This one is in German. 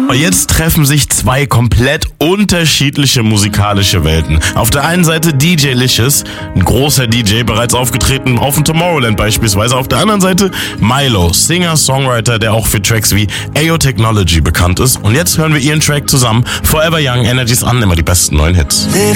Und jetzt treffen sich zwei komplett unterschiedliche musikalische Welten. Auf der einen Seite DJ Licious, ein großer DJ, bereits aufgetreten auf dem Tomorrowland beispielsweise. Auf der anderen Seite Milo, Singer, Songwriter, der auch für Tracks wie Ayo Technology bekannt ist. Und jetzt hören wir ihren Track zusammen. Forever Young, Energies an, immer die besten neuen Hits. Living